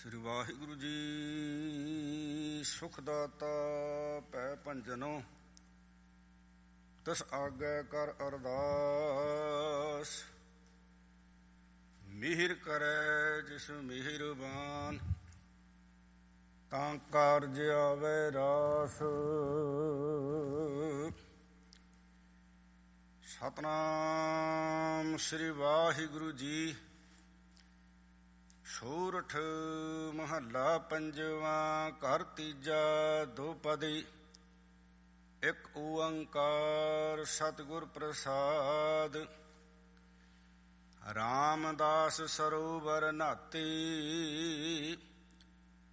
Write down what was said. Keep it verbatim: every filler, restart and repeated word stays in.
ਸ੍ਰੀ ਵਾਹਿਗੁਰੂ ਜੀ। ਸੁਖ ਦਾਤਾ ਪੈ ਭੰਜਨੋ, ਤਿਸ ਆਗੈ ਕਰ ਅਰਦਾਸ। ਮਿਹਰ ਕਰੈ ਜਿਸ ਮਿਹਰਬਾਨ, ਤਾਂ ਕਾਰਜ ਆਵੈ ਰਾਸ। ਸਤਿਨਾਮ ਸ੍ਰੀ ਵਾਹਿਗੁਰੂ ਜੀ। ਸੂਰਠ ਮਹੱਲਾ ਪੰਜਵਾਂ। ਘਰ ਤੀਜਾ ਦੋਪਦੀ। ਇੱਕ ਓੰਕਾਰ ਸਤਿਗੁਰ ਪ੍ਰਸਾਦ। ਰਾਮਦਾਸ ਸਰੋਵਰ ਨਾਤੀ,